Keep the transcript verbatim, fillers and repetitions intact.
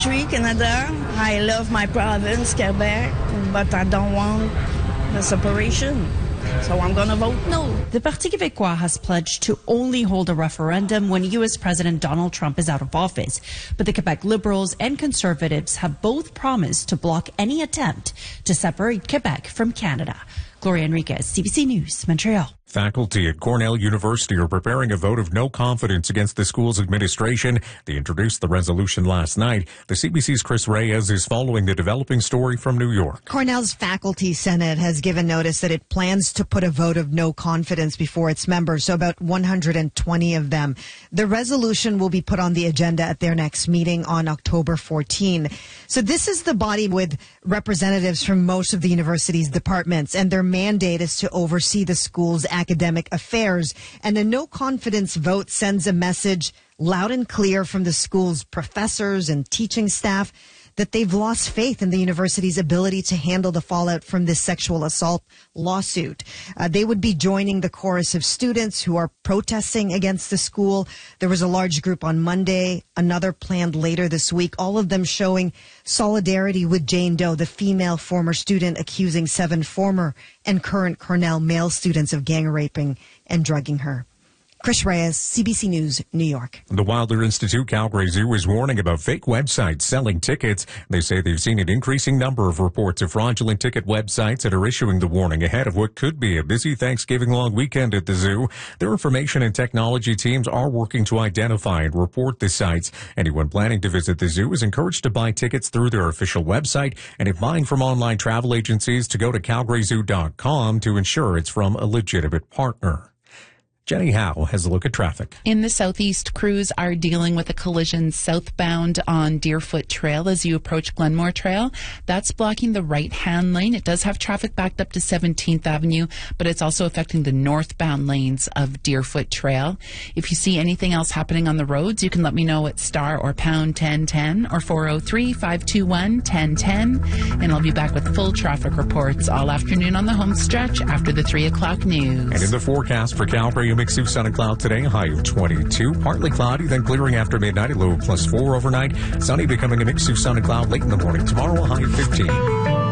Canada. I love my province, Quebec, but I don't want the separation. So I'm going to vote no. The Parti Québécois has pledged to only hold a referendum when U S President Donald Trump is out of office. But the Quebec Liberals and Conservatives have both promised to block any attempt to separate Quebec from Canada. Gloria Enriquez, C B C News, Montreal. Faculty at Cornell University are preparing a vote of no confidence against the school's administration. They introduced the resolution last night. The C B C's Chris Reyes is following the developing story from New York. Cornell's Faculty Senate has given notice that it plans to put a vote of no confidence before its members, so about one hundred twenty of them. The resolution will be put on the agenda at their next meeting on October fourteenth. So this is the body with representatives from most of the university's departments, and their mandate is to oversee the school's academic affairs. And a no confidence vote sends a message loud and clear from the school's professors and teaching staff that they've lost faith in the university's ability to handle the fallout from this sexual assault lawsuit. Uh, they would be joining the chorus of students who are protesting against the school. There was a large group on Monday, another planned later this week, all of them showing solidarity with Jane Doe, the female former student accusing seven former and current Cornell male students of gang raping and drugging her. Chris Reyes, C B C News, New York. The Wilder Institute Calgary Zoo is warning about fake websites selling tickets. They say they've seen an increasing number of reports of fraudulent ticket websites and are issuing the warning ahead of what could be a busy Thanksgiving long weekend at the zoo. Their information and technology teams are working to identify and report the sites. Anyone planning to visit the zoo is encouraged to buy tickets through their official website, and if buying from online travel agencies, to go to calgary zoo dot com to ensure it's from a legitimate partner. Jenny Howe has a look at traffic. In the southeast, crews are dealing with a collision southbound on Deerfoot Trail as you approach Glenmore Trail. That's blocking the right-hand lane. It does have traffic backed up to seventeenth Avenue, but it's also affecting the northbound lanes of Deerfoot Trail. If you see anything else happening on the roads, you can let me know at star or pound ten ten or four oh three, five two one, one oh one oh, and I'll be back with full traffic reports all afternoon on the home stretch after the three o'clock news. And in the forecast for Calgary, a mix of sun and cloud today, a high of twenty-two. Partly cloudy, then clearing after midnight, a low of plus four overnight. Sunny becoming a mix of sun and cloud late in the morning. Tomorrow, a high of fifteen.